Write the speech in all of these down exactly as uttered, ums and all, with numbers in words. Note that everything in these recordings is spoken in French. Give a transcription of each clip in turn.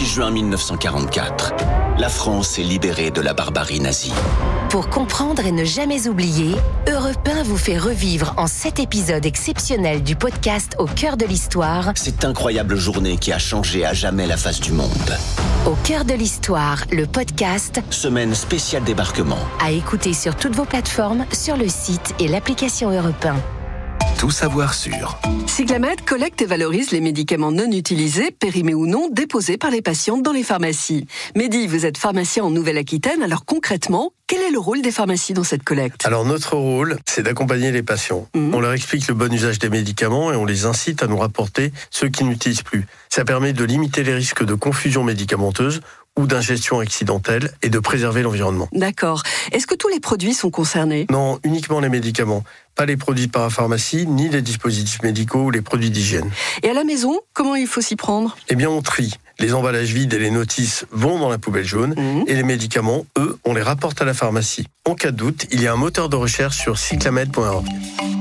juin mille neuf cent quarante-quatre. La France est libérée de la barbarie nazie. Pour comprendre et ne jamais oublier, Europe un vous fait revivre en sept épisodes exceptionnels du podcast Au cœur de l'histoire. Cette incroyable journée qui a changé à jamais la face du monde. Au cœur de l'histoire, le podcast. Semaine spéciale débarquement. À écouter sur toutes vos plateformes, sur le site et l'application Europe un. Tout savoir sur. Cyclamed collecte et valorise les médicaments non utilisés, périmés ou non, déposés par les patients dans les pharmacies. Mehdi, vous êtes pharmacien en Nouvelle-Aquitaine, alors concrètement, quel est le rôle des pharmacies dans cette collecte ? Alors notre rôle, c'est d'accompagner les patients. Mmh. On leur explique le bon usage des médicaments et on les incite à nous rapporter ceux qu'ils n'utilisent plus. Ça permet de limiter les risques de confusion médicamenteuse ou d'ingestion accidentelle et de préserver l'environnement. D'accord. Est-ce que tous les produits sont concernés ? Non, uniquement les médicaments. Pas les produits de parapharmacie, ni les dispositifs médicaux ou les produits d'hygiène. Et à la maison, comment il faut s'y prendre ? Eh bien, on trie. Les emballages vides et les notices vont dans la poubelle jaune mmh. et les médicaments, eux, on les rapporte à la pharmacie. En cas de doute, il y a un moteur de recherche sur cyclamed point org.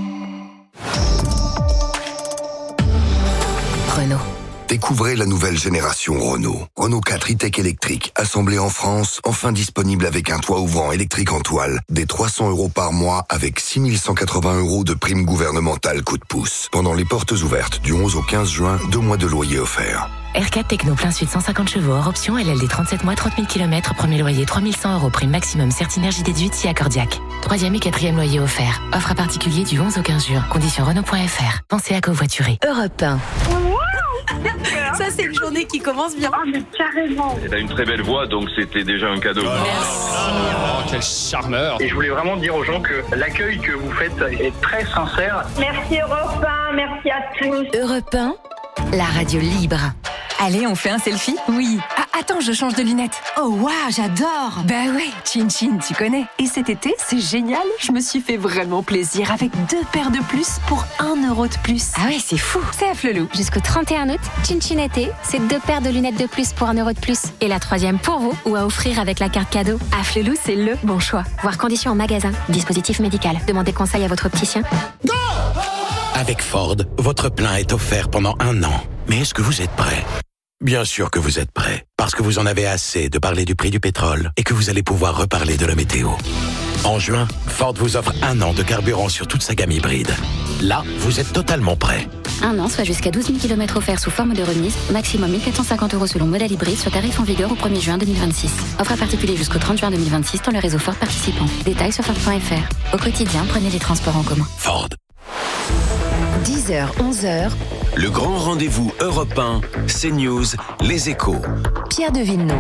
Renault. Découvrez la nouvelle génération Renault. Renault quatre e-Tech électrique, assemblé en France, enfin disponible avec un toit ouvrant électrique en toile, des trois cents euros par mois avec six mille cent quatre-vingts euros de prime gouvernementale coup de pouce. Pendant les portes ouvertes du onze au quinze juin, deux mois de loyer offerts. R quatre Techno plein sud cent cinquante chevaux hors option, L L D trente-sept mois, trente mille kilomètres, premier loyer trois mille cent euros, prime maximum Certinergie déduite si accordiaque. Troisième et quatrième loyer offert. Offre à particulier du onze au quinze juin. Conditions Renault point F R. Pensez à covoiturer. Europe un. Ça, c'est une journée qui commence bien. Ah, mais carrément. Elle a une très belle voix, donc c'était déjà un cadeau. Merci. Oh, quel charmeur. Et je voulais vraiment dire aux gens que l'accueil que vous faites est très sincère. Merci Europe un, merci à tous. Europe un, la radio libre. Allez, on fait un selfie ? Oui. Ah, attends, je change de lunettes. Oh, waouh, j'adore. Bah ouais, Chin Chin, tu connais. Et cet été, c'est génial. Je me suis fait vraiment plaisir avec deux paires de plus pour un euro de plus. Ah ouais, c'est fou. C'est à Flelou. Jusqu'au trente et un août, Chin Chin été, c'est deux paires de lunettes de plus pour un euro de plus. Et la troisième pour vous, ou à offrir avec la carte cadeau. À Flelou, c'est le bon choix. Voir conditions en magasin. Dispositif médical. Demandez conseil à votre opticien. Go ! Avec Ford, votre plein est offert pendant un an. Mais est-ce que vous êtes prêt ? Bien sûr que vous êtes prêts, parce que vous en avez assez de parler du prix du pétrole et que vous allez pouvoir reparler de la météo. En juin, Ford vous offre un an de carburant sur toute sa gamme hybride. Là, vous êtes totalement prêts. Un an, soit jusqu'à douze mille kilomètres offerts sous forme de remise, maximum mille quatre cent cinquante euros selon modèle hybride, sur tarif en vigueur au premier juin deux mille vingt-six. Offre à particulier jusqu'au trente juin deux mille vingt-six dans le réseau Ford participant. Détails sur Ford point F R. Au quotidien, prenez les transports en commun. Ford. dix heures, onze heures. Le grand rendez-vous Europe un, CNews, Les Échos. Pierre de Villeneuve.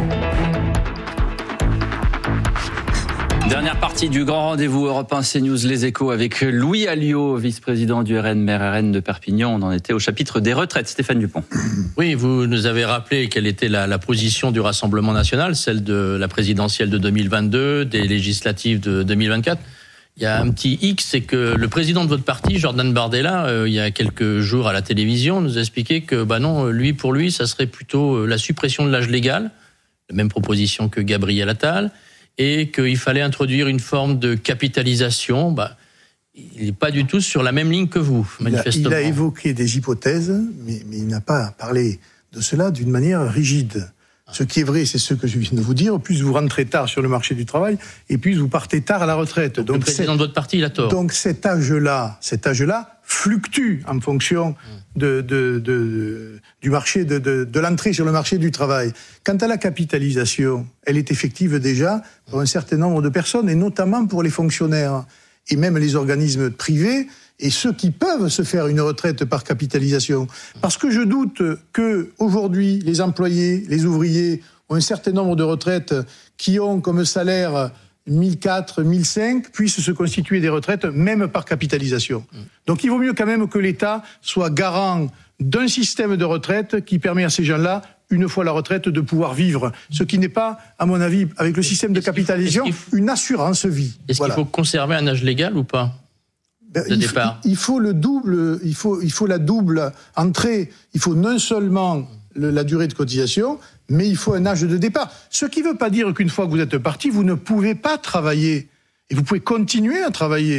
Dernière partie du grand rendez-vous Europe un CNews Les Échos avec Louis Alliot, vice-président du R N, maire R N de Perpignan. On en était au chapitre des retraites. Stéphane Dupont. Oui, vous nous avez rappelé quelle était la, la position du Rassemblement national, celle de la présidentielle de deux mille vingt-deux, des législatives de deux mille vingt-quatre. Il y a un petit hic, c'est que le président de votre parti, Jordan Bardella, euh, il y a quelques jours à la télévision, nous a expliqué que bah non, lui pour lui, ça serait plutôt la suppression de l'âge légal, la même proposition que Gabriel Attal, et qu'il fallait introduire une forme de capitalisation. Bah, il n'est pas du tout sur la même ligne que vous, manifestement. Il a, il a évoqué des hypothèses, mais, mais il n'a pas parlé de cela d'une manière rigide. Ce qui est vrai, c'est ce que je viens de vous dire. Plus vous rentrez tard sur le marché du travail, et plus vous partez tard à la retraite. Donc, donc le président de votre parti, il a tort. Donc cet âge-là, cet âge-là fluctue en fonction de, de, de, de, du marché, de, de, de l'entrée sur le marché du travail. Quant à la capitalisation, elle est effective déjà pour un certain nombre de personnes, et notamment pour les fonctionnaires, et même les organismes privés, et ceux qui peuvent se faire une retraite par capitalisation. Parce que je doute que aujourd'hui, les employés, les ouvriers ont un certain nombre de retraites qui ont comme salaire mille quatre, mille cinq, puissent se constituer des retraites même par capitalisation. Donc il vaut mieux quand même que l'État soit garant d'un système de retraite qui permet à ces gens-là, une fois la retraite, de pouvoir vivre. Ce qui n'est pas, à mon avis, avec le système de capitalisation, une assurance vie. Est-ce voilà. qu'il faut conserver un âge légal ou pas ? Ben, il, faut, il faut le double, il faut, il faut la double entrée. Il faut non seulement le, la durée de cotisation, mais il faut un âge de départ. Ce qui ne veut pas dire qu'une fois que vous êtes parti, vous ne pouvez pas travailler. Et vous pouvez continuer à travailler.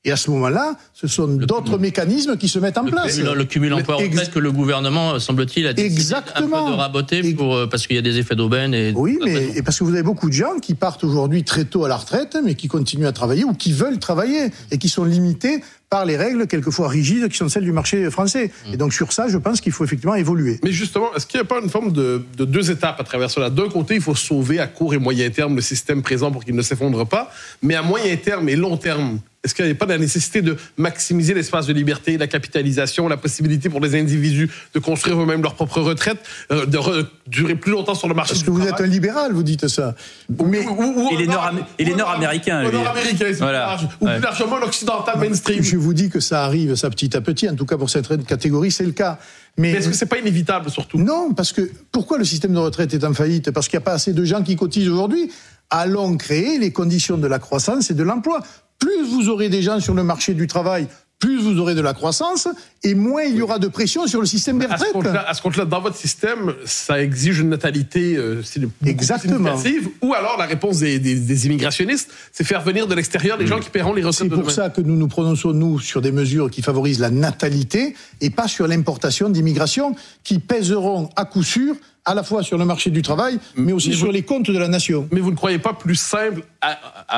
Et à ce moment-là, ce sont le d'autres cumul. mécanismes qui se mettent en le place. Cumul, le cumul emploi-retraite ex- que le gouvernement, semble-t-il, a décidé Exactement. un peu de raboter pour, et... parce qu'il y a des effets d'aubaine. Et oui, mais et parce que vous avez beaucoup de gens qui partent aujourd'hui très tôt à la retraite, mais qui continuent à travailler ou qui veulent travailler et qui sont limités par les règles quelquefois rigides qui sont celles du marché français. Et donc sur ça, je pense qu'il faut effectivement évoluer. Mais justement, est-ce qu'il n'y a pas une forme de, de deux étapes à travers cela? D'un côté, il faut sauver à court et moyen terme le système présent pour qu'il ne s'effondre pas, mais à moyen terme et long terme, est-ce qu'il n'y a pas la nécessité de maximiser l'espace de liberté, la capitalisation, la possibilité pour les individus de construire eux-mêmes leur propre retraite, euh, de re- durer plus longtemps sur le marché Parce du travail? Parce que vous êtes un libéral, vous dites ça. Mais, ou, ou, et les Nord-Am- Nord-Américains. Les Nord-Américains, voilà. Ou plus largement l'occidental mainstream. Je vous dis que ça arrive, ça petit à petit, en tout cas pour cette catégorie, c'est le cas. Mais, Mais est-ce que c'est pas inévitable, surtout? Non, parce que pourquoi le système de retraite est en faillite? Parce qu'il n'y a pas assez de gens qui cotisent aujourd'hui. Allons créer les conditions de la croissance et de l'emploi. Plus vous aurez des gens sur le marché du travail, plus vous aurez de la croissance, et moins il y aura de pression sur le système des retraites. À ce compte-là, à ce compte-là, dans votre système, ça exige une natalité euh, Exactement. significative, ou alors la réponse des, des, des immigrationnistes, c'est faire venir de l'extérieur les mmh. gens qui paieront les retraites. C'est de pour demain. ça que nous nous prononçons, nous, sur des mesures qui favorisent la natalité, et pas sur l'importation d'immigration, qui pèseront à coup sûr à la fois sur le marché du travail, mais aussi mais sur vous, les comptes de la nation. Mais vous ne croyez pas plus simple à...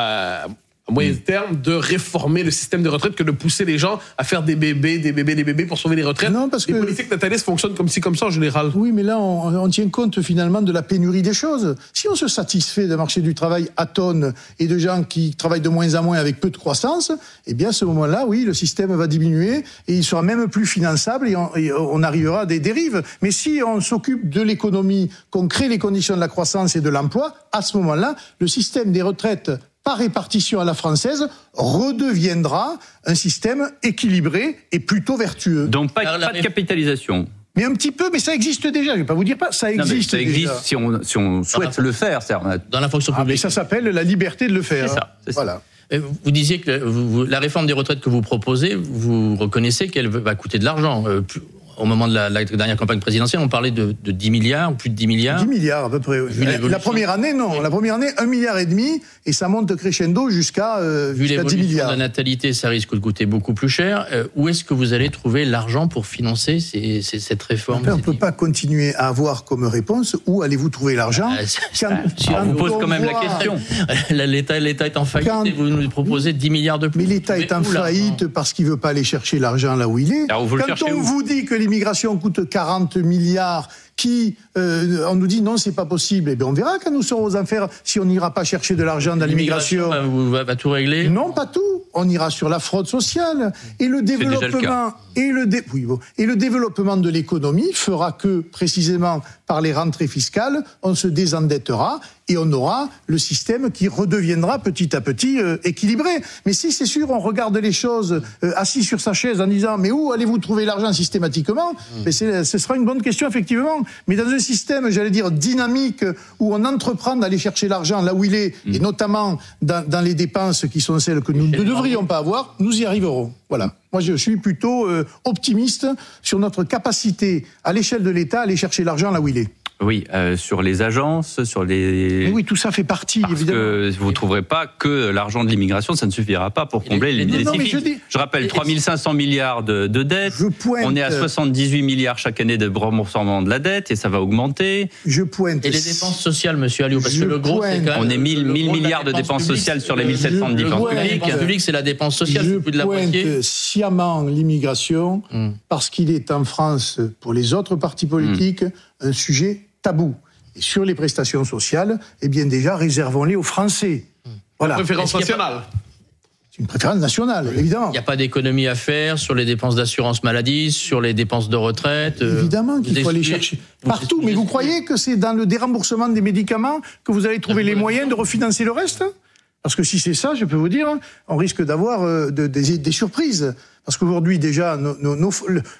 à à moyen mmh. terme, de réformer le système de retraite que de pousser les gens à faire des bébés, des bébés, des bébés pour sauver les retraites? Non, parce les que... politiques natalistes fonctionnent comme ci, comme ça en général. Oui, mais là, on, on tient compte finalement de la pénurie des choses. Si on se satisfait d'un marché du travail à tonnes et de gens qui travaillent de moins en moins avec peu de croissance, eh bien, à ce moment-là, oui, le système va diminuer et il sera même plus finançable et on, et on arrivera à des dérives. Mais si on s'occupe de l'économie, qu'on crée les conditions de la croissance et de l'emploi, à ce moment-là, le système des retraites par répartition à la française, redeviendra un système équilibré et plutôt vertueux. Donc pas, pas de capitalisation. Mais un petit peu, mais ça existe déjà. Je ne vais pas vous dire pas, ça existe. Non, ça existe déjà. si on, si on souhaite le faire. C'est-à-dire, dans la fonction publique. Ah, mais ça s'appelle la liberté de le faire. C'est ça. C'est voilà. Ça. Vous disiez que vous, vous, la réforme des retraites que vous proposez, vous reconnaissez qu'elle va coûter de l'argent. Euh, plus, au moment de la, la dernière campagne présidentielle, on parlait de, de dix milliards, ou plus de dix milliards. dix milliards à peu près. Oui. La, la première année, non. Oui. La première année, un milliard et demi, et ça monte crescendo jusqu'à, euh, Vu jusqu'à dix milliards. De la natalité, ça risque de coûter beaucoup plus cher. Euh, où est-ce que vous allez trouver l'argent pour financer ces, ces, cette réforme? Enfin, on ne peut pas continuer à avoir comme réponse où allez-vous trouver l'argent. Ah, quand, quand on vous pose quand même voit... la question. L'État, L'État est en faillite quand... et vous nous proposez dix milliards de plus. Mais l'État est en faillite parce qu'il ne veut pas aller chercher l'argent là où il est. Alors, vous quand on où vous dit que l'immigration coûte quarante milliards, qui, euh, on nous dit non, c'est pas possible, eh bien on verra quand nous serons aux affaires si on n'ira pas chercher de l'argent dans l'immigration. l'immigration va, va tout régler? Non, pas tout. On ira sur la fraude sociale et le développement le et le dé... oui, bon. et le développement de l'économie fera que précisément par les rentrées fiscales, on se désendettera et on aura le système qui redeviendra petit à petit euh, équilibré. Mais si c'est sûr, on regarde les choses euh, assis sur sa chaise en disant mais où allez-vous trouver l'argent systématiquement? mmh. Mais c'est, ce sera une bonne question effectivement. Mais dans un système, j'allais dire dynamique, où on entreprend d'aller chercher l'argent là où il est, mmh. et notamment dans, dans les dépenses qui sont celles que nous ne devrions pas avoir, nous y arriverons. Voilà. Moi, je suis plutôt euh, optimiste sur notre capacité à l'échelle de l'État à aller chercher l'argent là où il est. Oui, euh, sur les agences, sur les... Mais oui, tout ça fait partie, Parce évidemment. que vous ne trouverez pas que l'argent de l'immigration, ça ne suffira pas pour combler les, les déficits. Je, dis... je rappelle, trois mille cinq cents milliards de, de dettes, pointe... on est à soixante-dix-huit milliards chaque année de remboursement de la dette, et ça va augmenter. Je pointe... Et les dépenses sociales, monsieur Alliot, parce je que le gros, c'est quand même... On est mille milliards de dépenses publique, sociales sur les mille sept cents de dépenses publiques. La dépense publique, c'est la dépense sociale, c'est plus de la moitié. Je pointe sciemment l'immigration, mm. parce qu'il est en France, pour les autres partis politiques, mm. un sujet tabou. Et sur les prestations sociales, eh bien déjà, réservons-les aux Français. Voilà. Une préférence nationale. C'est une préférence nationale, oui. Évidemment. Il n'y a pas d'économie à faire sur les dépenses d'assurance maladie, sur les dépenses de retraite. Évidemment qu'il faut aller chercher partout. Mais vous croyez que c'est dans le déremboursement des médicaments que vous allez trouver les moyens de refinancer le reste ? Parce que si c'est ça, je peux vous dire, on risque d'avoir euh, de, des, des surprises. Parce qu'aujourd'hui, déjà, nos, nos, nos,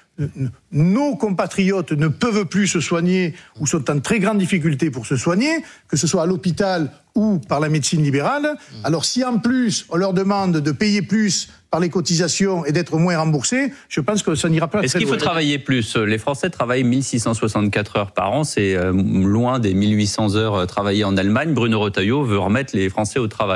nos compatriotes ne peuvent plus se soigner ou sont en très grande difficulté pour se soigner, que ce soit à l'hôpital ou par la médecine libérale. Alors si en plus, on leur demande de payer plus par les cotisations et d'être moins remboursés, je pense que ça n'ira pas Est-ce très qu'il loin. Faut travailler plus ? Les Français travaillent mille six cent soixante-quatre heures par an, c'est loin des mille huit cents heures travaillées en Allemagne. Bruno Retailleau veut remettre les Français au travail.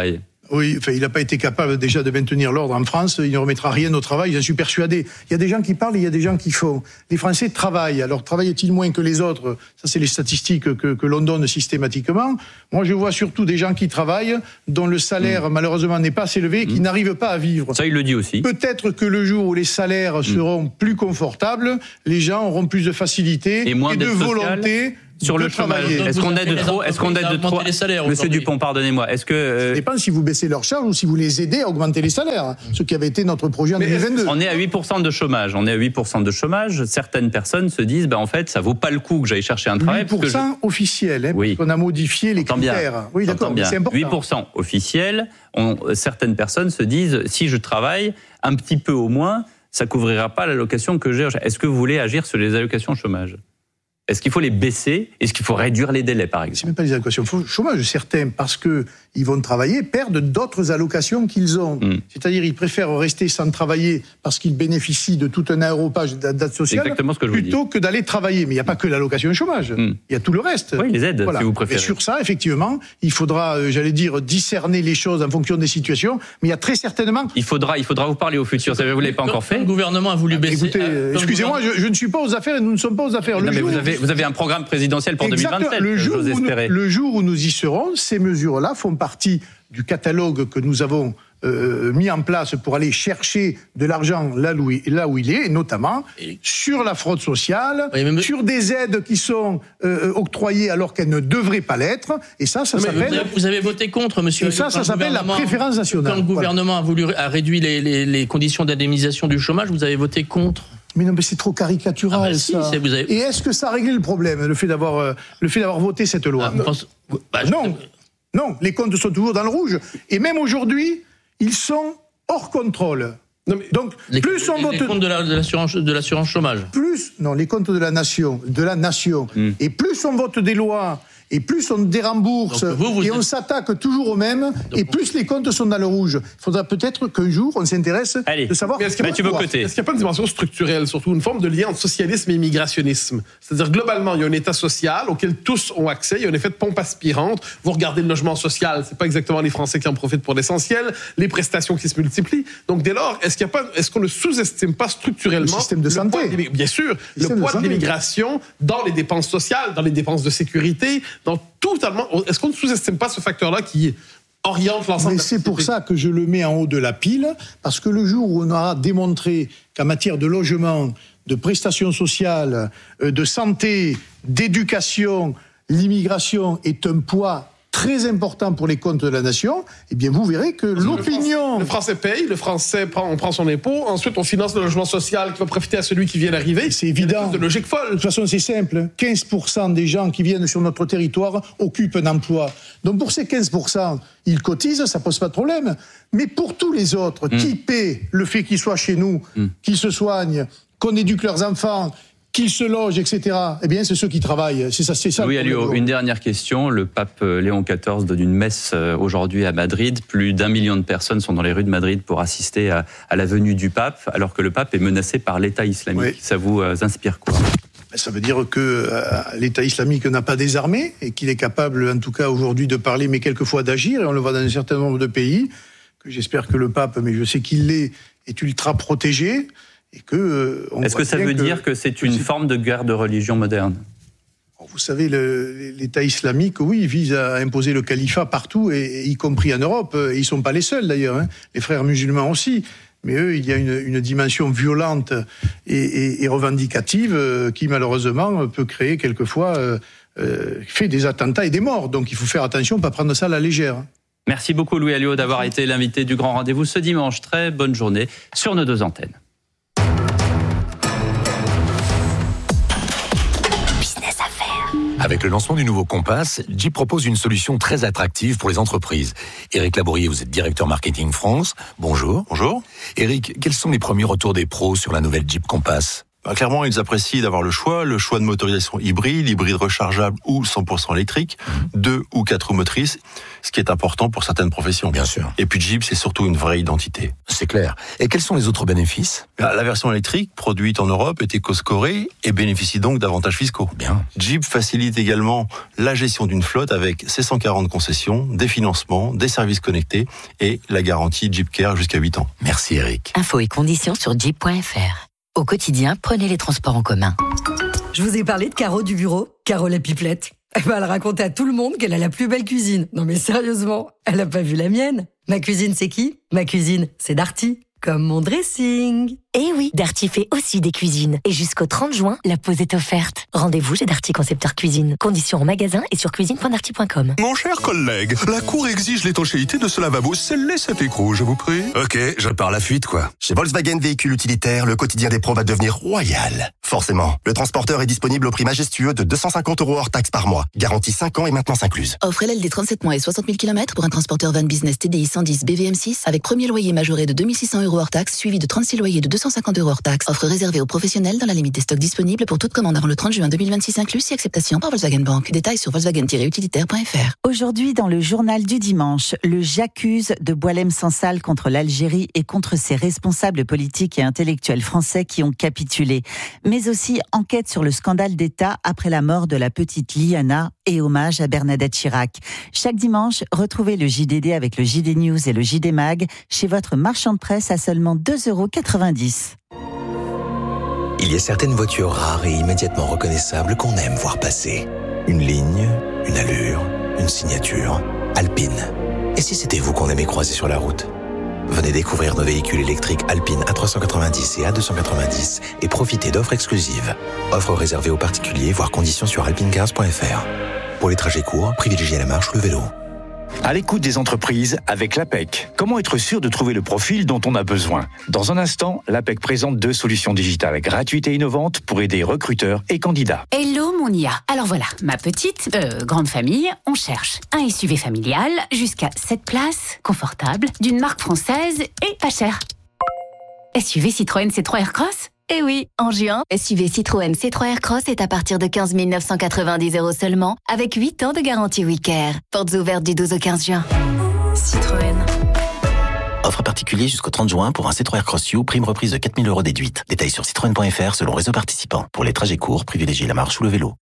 Oui, enfin, il n'a pas été capable déjà de maintenir l'ordre en France. Il ne remettra rien au travail, j'en suis persuadé. Il y a des gens qui parlent, il y a des gens qui font. Les Français travaillent. Alors, travaillent-ils moins que les autres? Ça, c'est les statistiques que, que l'on donne systématiquement. Moi, je vois surtout des gens qui travaillent, dont le salaire, mmh. malheureusement, n'est pas assez élevé, mmh. qui n'arrivent pas à vivre. Ça, il le dit aussi. Peut-être que le jour où les salaires mmh. seront plus confortables, les gens auront plus de facilité et, moins et de volonté. Sur le chômage, est-ce qu'on aide trop? Est-ce qu'on aide de trop? Les salaires, Monsieur Dupont, pardonnez-moi. Est-ce que euh... ça dépend si vous baissez leurs charges ou si vous les aidez à augmenter les salaires, ce qui avait été notre projet en deux mille vingt-deux. On est à huit pour cent de chômage. On est à huit pour cent de chômage. Certaines personnes se disent, bah en fait, ça vaut pas le coup que j'aille chercher un travail. huit pour cent je... officiel, hein, oui. parce qu'on a modifié les critères. Bien. Oui, d'accord, mais c'est important. huit pour cent officiel. On... Certaines personnes se disent, si je travaille un petit peu au moins, ça couvrira pas l'allocation que j'ai. Est-ce que vous voulez agir sur les allocations chômage? Est-ce qu'il faut les baisser? Est-ce qu'il faut réduire les délais, par exemple? C'est même pas les allocations chômage. Certains, parce que ils vont travailler, perdent d'autres allocations qu'ils ont. Mm. C'est-à-dire, ils préfèrent rester sans travailler parce qu'ils bénéficient de tout un aéropage d'aide sociale exactement ce que je plutôt vous dis. Que d'aller travailler. Mais il n'y a pas que l'allocation chômage. Mm. Il y a tout le reste. Oui, les aides, voilà. si vous préférez. Et sur ça, effectivement, il faudra, euh, j'allais dire, discerner les choses en fonction des situations. Mais il y a très certainement... Il faudra, il faudra vous parler au futur. Ça, vous ne l'avez pas encore fait. Le gouvernement a voulu baisser... Écoutez, euh, excusez-moi, je, je ne suis pas aux affaires et nous ne sommes pas aux affaires. Non, Le mais jour... vous avez, vous avez un programme présidentiel pour exactement. deux mille vingt-sept, le jour, j'ose où nous, espérer. le jour où nous y serons, ces mesures-là font partie du catalogue que nous avons euh, mis en place pour aller chercher de l'argent là où il, là où il est, et notamment et... sur la fraude sociale, oui, mais... sur des aides qui sont euh, octroyées alors qu'elles ne devraient pas l'être, et ça, ça mais s'appelle... Vous avez, vous avez voté contre, monsieur. Et ça, ça s'appelle la préférence nationale. Quand le gouvernement voilà. a voulu a réduit les, les, les conditions d'indemnisation du chômage, vous avez voté contre. Mais non, mais c'est trop caricatural, ah bah si, ça. Vous avez... Et est-ce que ça a réglé le problème, le fait d'avoir, euh, le fait d'avoir voté cette loi? ah, pense... bah, Non. Non, les comptes sont toujours dans le rouge. Et même aujourd'hui, ils sont hors contrôle. Non, mais donc, les, plus on les, vote... les comptes de, la, de, l'assurance, de l'assurance chômage. Plus, non, les comptes de la nation, de la nation. Mm. Et plus on vote des lois, et plus on dérembourse, vous, vous et êtes... on s'attaque toujours au même, donc, et plus les comptes sont dans le rouge. Il faudra peut-être qu'un jour, on s'intéresse Allez. de savoir... Mais est-ce qu'il n'y a, a, a pas une dimension structurelle, surtout une forme de lien entre socialisme et immigrationnisme? C'est-à-dire, globalement, il y a un État social auquel tous ont accès, il y a un effet de pompe aspirante. Vous regardez le logement social, c'est pas exactement les Français qui en profitent pour l'essentiel, les prestations qui se multiplient. Donc, dès lors, est-ce qu'il y a pas, est-ce qu'on ne sous-estime pas structurellement... Le système de le santé. Poids de, bien sûr, le, le poids de, de l'immigration dans les dépenses sociales, dans les dépenses de sécurité, dans totalement... Est-ce qu'on ne sous-estime pas ce facteur-là qui oriente l'ensemble? Mais c'est pour ça que je le mets en haut de la pile, parce que le jour où on aura démontré qu'en matière de logement, de prestations sociales, de santé, d'éducation, l'immigration est un poids très important pour les comptes de la nation, eh bien vous verrez que parce l'opinion... Le français, le français paye, le Français prend, on prend son impôt, ensuite on finance le logement social qui va profiter à celui qui vient d'arriver. C'est évident. C'est de logique folle. De toute façon, c'est simple. quinze pour cent des gens qui viennent sur notre territoire occupent un emploi. Donc pour ces quinze pour cent, ils cotisent, ça pose pas de problème. Mais pour tous les autres, mmh. qui paient le fait qu'ils soient chez nous, mmh. qu'ils se soignent, qu'on éduque leurs enfants, qu'ils se logent, et cetera, eh bien, c'est ceux qui travaillent. C'est ça, c'est ça. Oui, Alliot, une dernière question. Le pape Léon quatorze donne une messe aujourd'hui à Madrid. Plus d'un million de personnes sont dans les rues de Madrid pour assister à, à la venue du pape, alors que le pape est menacé par l'État islamique. Oui. Ça vous euh, inspire quoi? Ça veut dire que euh, l'État islamique n'a pas désarmé et qu'il est capable, en tout cas aujourd'hui, de parler, mais quelquefois d'agir. Et on le voit dans un certain nombre de pays. Que j'espère que le pape, mais je sais qu'il l'est, est ultra protégé. Et que, euh, on Est-ce que ça veut que, dire que c'est une que forme de guerre de religion moderne? Vous savez, le, l'État islamique, oui, vise à imposer le califat partout, et, et y compris en Europe. Et ils ne sont pas les seuls, d'ailleurs. Hein. Les frères musulmans aussi. Mais eux, il y a une, une dimension violente et, et, et revendicative euh, qui, malheureusement, peut créer quelquefois... Euh, euh, fait des attentats et des morts. Donc il faut faire attention, pas prendre ça à la légère. Merci beaucoup, Louis Alliot, d'avoir été l'invité du Grand Rendez-vous ce dimanche. Très bonne journée sur nos deux antennes. Avec le lancement du nouveau Compass, Jeep propose une solution très attractive pour les entreprises. Éric Labourier, vous êtes directeur marketing France. Bonjour. Bonjour. Éric, quels sont les premiers retours des pros sur la nouvelle Jeep Compass ? Ben, clairement, ils apprécient d'avoir le choix, le choix de motorisation hybride, hybride rechargeable ou cent pour cent électrique, mmh. deux ou quatre roues motrices, ce qui est important pour certaines professions. Bien sûr. Et puis Jeep, c'est surtout une vraie identité. C'est clair. Et quels sont les autres bénéfices ? Ben, la version électrique, produite en Europe, est éco-scorée et bénéficie donc d'avantages fiscaux. Bien. Jeep facilite également la gestion d'une flotte avec ses cent quarante concessions, des financements, des services connectés et la garantie Jeep Care jusqu'à huit ans. Merci Eric. Infos et conditions sur jeep point f r. Au quotidien, prenez les transports en commun. Je vous ai parlé de Caro du bureau, Caro la pipelette. Eh ben, elle racontait à tout le monde qu'elle a la plus belle cuisine. Non mais sérieusement, elle a pas vu la mienne. Ma cuisine, c'est qui ? Ma cuisine, c'est Darty. Comme mon dressing. Eh oui, Darty fait aussi des cuisines. Et jusqu'au trente juin, la pause est offerte. Rendez-vous chez Darty Concepteur Cuisine. Conditions en magasin et sur cuisine point darty point com. Mon cher collègue, la Cour exige l'étanchéité de ce lavabo. Scellez cet écrou, je vous prie. Ok, je pars la fuite, quoi. Chez Volkswagen Véhicules Utilitaires, le quotidien des pros va devenir royal. Forcément, le transporteur est disponible au prix majestueux de deux cent cinquante euros hors taxe par mois. Garantie cinq ans et maintenance incluse. Offre L L D trente-sept mois et soixante mille kilomètres pour un transporteur van business T D I cent dix B V M six avec premier loyer majoré de deux mille six cents euros hors taxe, suivi de trente-six loyers de deux cent cinquante euros hors taxe. Offre réservée aux professionnels dans la limite des stocks disponibles pour toute commande avant le trente juin deux mille vingt-six inclus si acceptation par Volkswagen Bank. Détails sur volkswagen tiret utilitaire point f r. Aujourd'hui, dans le journal du dimanche, le j'accuse de Boualem-Sansal contre l'Algérie et contre ses responsables politiques et intellectuels français qui ont capitulé. Mais aussi enquête sur le scandale d'État après la mort de la petite Liana et hommage à Bernadette Chirac. Chaque dimanche, retrouvez le J D D avec le J D News et le J D Mag chez votre marchand de presse à seulement deux euros quatre-vingt-dix. Il y a certaines voitures rares et immédiatement reconnaissables qu'on aime voir passer. Une ligne, une allure, une signature. Alpine. Et si c'était vous qu'on aimait croiser sur la route ? Venez découvrir nos véhicules électriques Alpine A trois cent quatre-vingt-dix et A deux cent quatre-vingt-dix et profitez d'offres exclusives. Offres réservées aux particuliers, voire conditions sur alpine cars point f r. Pour les trajets courts, privilégiez la marche ou le vélo. À l'écoute des entreprises avec l'A P E C. Comment être sûr de trouver le profil dont on a besoin ? Dans un instant, l'A P E C présente deux solutions digitales gratuites et innovantes pour aider recruteurs et candidats. Hello mon I A. Alors voilà, ma petite, euh, grande famille, on cherche un S U V familial jusqu'à sept places, confortable, d'une marque française et pas cher. S U V Citroën C trois Aircross ? Eh oui, en juin, S U V Citroën C trois Aircross est à partir de quinze mille neuf cent quatre-vingt-dix euros seulement, avec huit ans de garantie WeCare. Portes ouvertes du douze au quinze juin. Citroën. Offre particulier jusqu'au trente juin pour un C trois Aircross U, prime reprise de quatre mille euros déduite. Détails sur citroën point f r selon réseau participant. Pour les trajets courts, privilégiez la marche ou le vélo.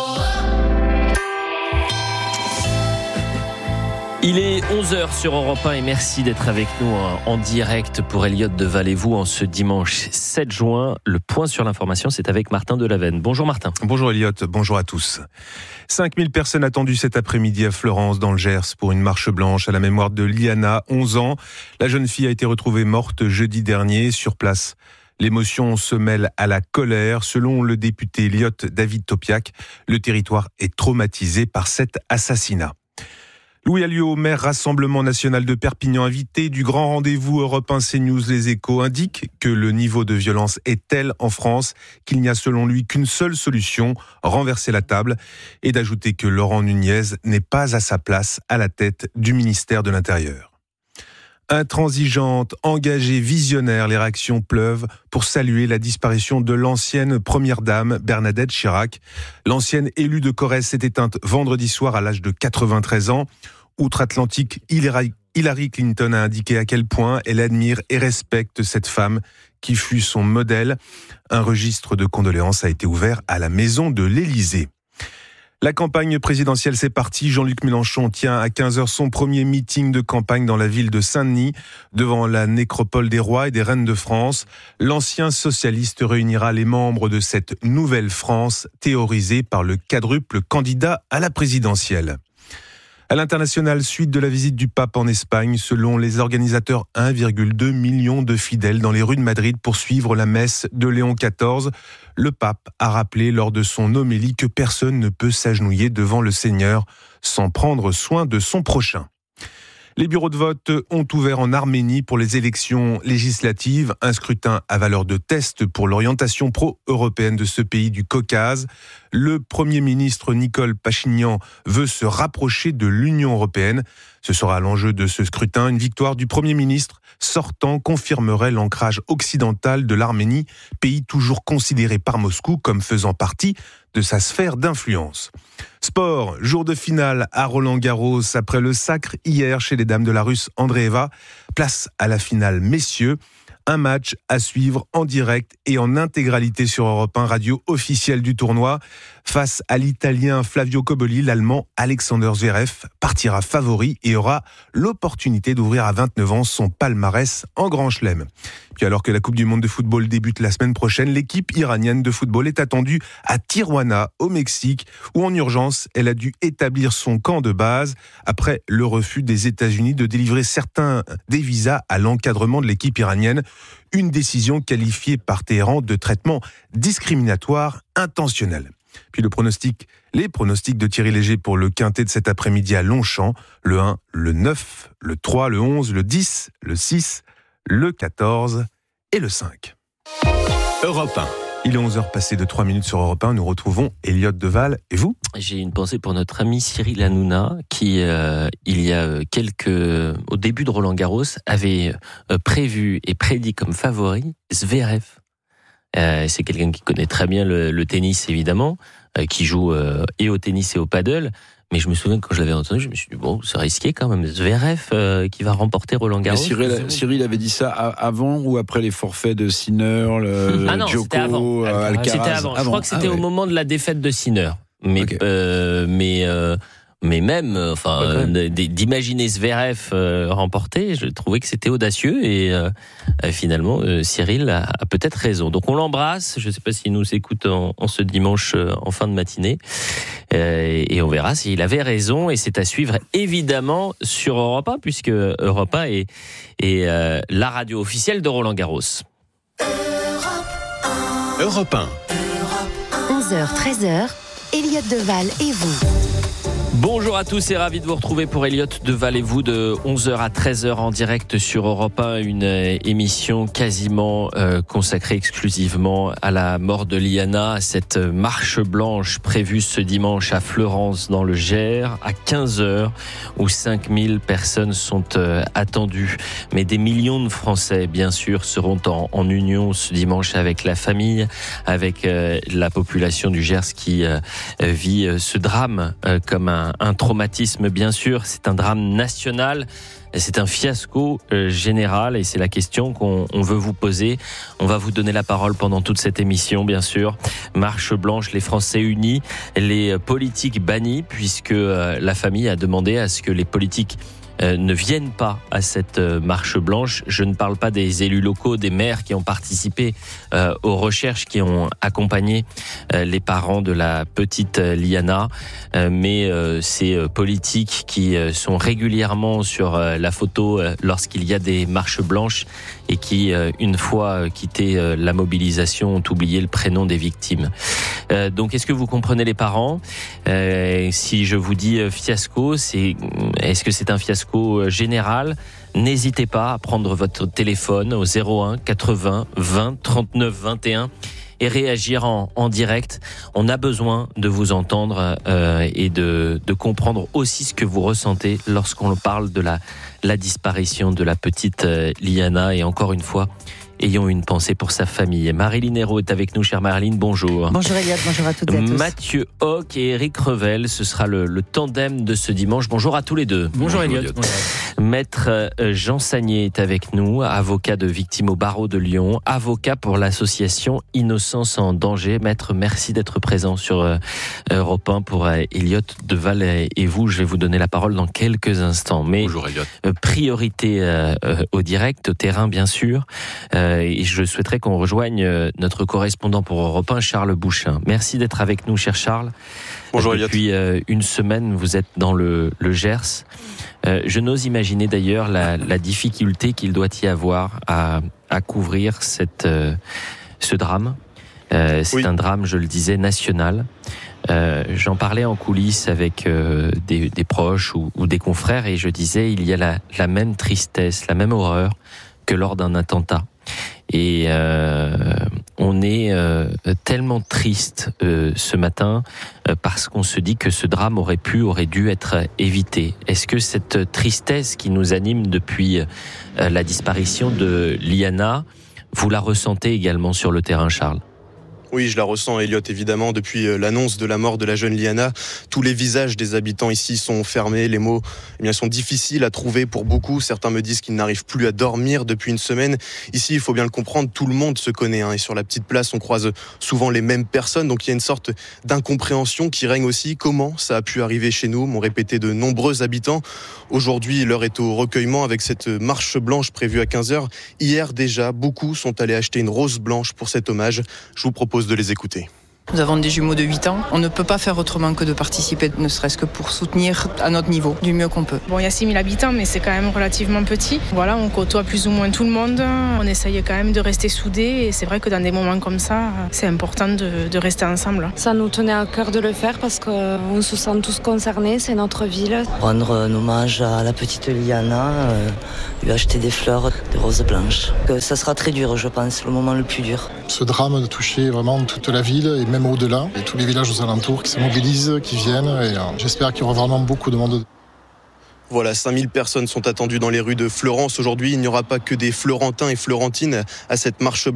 Il est onze heures sur Europe un et merci d'être avec nous en direct pour Elliot de Valez-vous en ce dimanche sept juin. Le point sur l'information, c'est avec Martin Delavenne. Bonjour Martin. Bonjour Elliot, bonjour à tous. cinq mille personnes attendues cet après-midi à Fleurance dans le Gers pour une marche blanche à la mémoire de Liana, onze ans. La jeune fille a été retrouvée morte jeudi dernier sur place. L'émotion se mêle à la colère. Selon le député Elliot David Topiac, le territoire est traumatisé par cet assassinat. Louis Alliot, maire Rassemblement National de Perpignan, invité du grand rendez-vous Europe un CNews Les Échos, indique que le niveau de violence est tel en France qu'il n'y a selon lui qu'une seule solution, renverser la table, et d'ajouter que Laurent Nunez n'est pas à sa place à la tête du ministère de l'Intérieur. Intransigeante, engagée, visionnaire, les réactions pleuvent pour saluer la disparition de l'ancienne première dame Bernadette Chirac. L'ancienne élue de Corrèze s'est éteinte vendredi soir à l'âge de quatre-vingt-treize ans. Outre-Atlantique, Hillary Clinton a indiqué à quel point elle admire et respecte cette femme qui fut son modèle. Un registre de condoléances a été ouvert à la maison de l'Élysée. La campagne présidentielle, c'est parti. Jean-Luc Mélenchon tient à quinze heures son premier meeting de campagne dans la ville de Saint-Denis, devant la nécropole des rois et des reines de France. L'ancien socialiste réunira les membres de cette nouvelle France, théorisée par le quadruple candidat à la présidentielle. À l'international, suite de la visite du pape en Espagne, selon les organisateurs, un virgule deux million de fidèles dans les rues de Madrid pour suivre la messe de Léon quatorze. Le pape a rappelé lors de son homélie que personne ne peut s'agenouiller devant le Seigneur sans prendre soin de son prochain. Les bureaux de vote ont ouvert en Arménie pour les élections législatives, un scrutin à valeur de test pour l'orientation pro-européenne de ce pays du Caucase. Le Premier ministre Nicole Pachinian veut se rapprocher de l'Union européenne. Ce sera l'enjeu de ce scrutin. Une victoire du Premier ministre sortant confirmerait l'ancrage occidental de l'Arménie, pays toujours considéré par Moscou comme faisant partie de sa sphère d'influence. Sport, jour de finale à Roland-Garros après le sacre hier chez les dames de la Russe Andreeva. Place à la finale messieurs. Un match à suivre en direct et en intégralité sur Europe un, radio officielle du tournoi. Face à l'Italien Flavio Cobolli, l'Allemand Alexander Zverev partira favori et aura l'opportunité d'ouvrir à vingt-neuf ans son palmarès en Grand Chelem. Puis alors que la Coupe du Monde de football débute la semaine prochaine, l'équipe iranienne de football est attendue à Tijuana, au Mexique, où en urgence, elle a dû établir son camp de base après le refus des États-Unis de délivrer certains des visas à l'encadrement de l'équipe iranienne. Une décision qualifiée par Téhéran de traitement discriminatoire intentionnel. Puis le pronostic, les pronostics de Thierry Léger pour le quintet de cet après-midi à Longchamp, le un, le neuf, le trois, le onze, le dix, le six, le quatorze et le cinq. Europe un. Il est onze heures passées de trois minutes sur Europe un, nous retrouvons Elliot Deval et vous ? J'ai une pensée pour notre ami Cyril Hanouna qui, euh, il y a quelques, au début de Roland-Garros, avait euh, prévu et prédit comme favori Zverev. Euh, c'est quelqu'un qui connaît très bien le, le tennis, évidemment, euh, qui joue euh, et au tennis et au paddle. Mais je me souviens que quand je l'avais entendu, je me suis dit, bon, c'est risqué quand même. Zverev euh, qui va remporter Roland-Garros. Cyril, Cyril avait dit ça avant ou après les forfaits de Sinner, le ah non, Djoko, c'était avant. Alcaraz. C'était avant. avant. Je crois que c'était ah, au ouais. moment de la défaite de Sinner. Mais, okay. euh, mais, euh, mais même, enfin, euh, d'imaginer Zverev euh, remporter, je trouvais que c'était audacieux et euh, finalement, euh, Cyril a, a peut-être raison. Donc on l'embrasse. Je ne sais pas s'il nous écoute en, en ce dimanche euh, en fin de matinée. Euh, et on verra s'il avait raison. Et c'est à suivre évidemment sur Europe un, puisque Europe un est, est euh, la radio officielle de Roland-Garros. Europe un. onze heures treize heures, Elliot Deval et vous. Bonjour à tous et ravi de vous retrouver pour Elliot Deval et vous de onze heures à treize heures en direct sur Europe un, une émission quasiment euh, consacrée exclusivement à la mort de Liana, cette marche blanche prévue ce dimanche à Fleurance dans le Gers à quinze heures où cinq mille personnes sont euh, attendues. Mais des millions de Français bien sûr seront en, en union ce dimanche avec la famille, avec euh, la population du Gers qui euh, vit euh, ce drame euh, comme un Un traumatisme, bien sûr, c'est un drame national, c'est un fiasco euh, général et c'est la question qu'on on veut vous poser. On va vous donner la parole pendant toute cette émission, bien sûr. Marche blanche, les Français unis, les politiques bannis, puisque euh, la famille a demandé à ce que les politiques Euh, ne viennent pas à cette euh, marche blanche. Je ne parle pas des élus locaux, des maires qui ont participé euh, aux recherches, qui ont accompagné euh, les parents de la petite euh, Liana, euh, mais euh, ces euh, politiques qui euh, sont régulièrement sur euh, la photo euh, lorsqu'il y a des marches blanches et qui, euh, une fois euh, quitté euh, la mobilisation, ont oublié le prénom des victimes. Euh, donc, est-ce que vous comprenez les parents ? euh, Si je vous dis euh, fiasco, c'est, est-ce que c'est un fiasco général? N'hésitez pas à prendre votre téléphone au zéro un quatre-vingts vingt trente-neuf vingt et un et réagir en, en direct. On a besoin de vous entendre euh, et de, de comprendre aussi ce que vous ressentez lorsqu'on parle de la, la disparition de la petite euh, Liana. Et encore une fois, ayons une pensée pour sa famille. Marilyn Hérault est avec nous, chère Marilyn, bonjour. Bonjour Elliot, bonjour à toutes et à tous. Mathieu Hoc et Eric Revel, ce sera le, le tandem de ce dimanche. Bonjour à tous les deux. Bonjour, bonjour Elliot. Bonjour. Maître Jean Sagnier est avec nous, avocat de victimes au barreau de Lyon, avocat pour l'association Innocence en danger. Maître, merci d'être présent sur euh, Europe un pour euh, Elliot Deval et vous. Je vais vous donner la parole dans quelques instants. Mais bonjour Elliot. Euh, priorité euh, euh, au direct, au terrain bien sûr. Euh, et je souhaiterais qu'on rejoigne notre correspondant pour Europe un, Charles Bouchin. Merci d'être avec nous, cher Charles. Bonjour Elliot. Depuis euh, une semaine, vous êtes dans le, le Gers. Euh, je n'ose imaginer d'ailleurs la, la difficulté qu'il doit y avoir à, à couvrir cette, euh, ce drame. Euh, c'est oui. un drame, je le disais, national. Euh, j'en parlais en coulisses avec euh, des, des proches ou, ou des confrères et je disais il y a la, la même tristesse, la même horreur que lors d'un attentat. Et euh, on est euh, tellement triste euh, ce matin euh, parce qu'on se dit que ce drame aurait pu, aurait dû être évité. Est-ce que cette tristesse qui nous anime depuis euh, la disparition de Liana, vous la ressentez également sur le terrain, Charles ? Oui, je la ressens, Elliot, évidemment. Depuis l'annonce de la mort de la jeune Liana, tous les visages des habitants ici sont fermés. Les mots eh bien, sont difficiles à trouver pour beaucoup. Certains me disent qu'ils n'arrivent plus à dormir depuis une semaine. Ici, il faut bien le comprendre, tout le monde se connaît. Hein, et sur la petite place, on croise souvent les mêmes personnes. Donc il y a une sorte d'incompréhension qui règne aussi. Comment ça a pu arriver chez nous, m'ont répété de nombreux habitants. Aujourd'hui, l'heure est au recueillement avec cette marche blanche prévue à quinze heures. Hier déjà, beaucoup sont allés acheter une rose blanche pour cet hommage. Je vous propose de les écouter. Nous avons des jumeaux de huit ans. On ne peut pas faire autrement que de participer, ne serait-ce que pour soutenir à notre niveau, du mieux qu'on peut. Bon, il y a six mille habitants, mais c'est quand même relativement petit. Voilà, on côtoie plus ou moins tout le monde. On essaye quand même de rester soudés. Et c'est vrai que dans des moments comme ça, c'est important de, de rester ensemble. Ça nous tenait à cœur de le faire parce qu'on se sent tous concernés. C'est notre ville. Rendre un hommage à la petite Liana, euh, lui acheter des fleurs, des roses blanches. Que ça sera très dur, je pense, le moment le plus dur. Ce drame a touché vraiment toute la ville et même au-delà, et tous les villages aux alentours qui se mobilisent, qui viennent, et euh, j'espère qu'il y aura vraiment beaucoup de monde. Voilà, cinq mille personnes sont attendues dans les rues de Fleurance. Aujourd'hui, il n'y aura pas que des Florentins et Florentines à cette marche